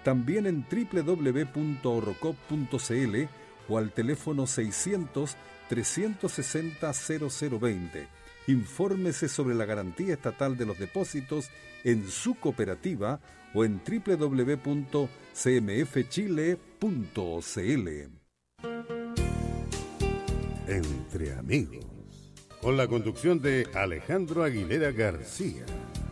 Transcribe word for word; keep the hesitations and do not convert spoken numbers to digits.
También en doble u doble u doble u punto ahorrocop punto c l o al teléfono seiscientos, trescientos sesenta, cero cero veinte. Infórmese sobre la garantía estatal de los depósitos en su cooperativa o en doble u doble u doble u punto c m f chile punto c l. Entre amigos, con la conducción de Alejandro Aguilera García.